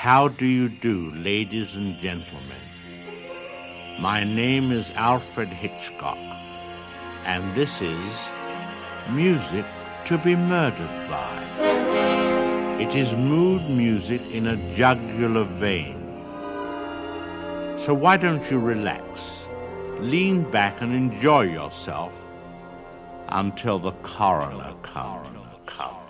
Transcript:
How do you do, ladies and gentlemen? My name is Alfred Hitchcock, and this is Music to be Murdered by. It is mood music in a jugular vein. So why don't you relax, lean back and enjoy yourself until the coroner comes.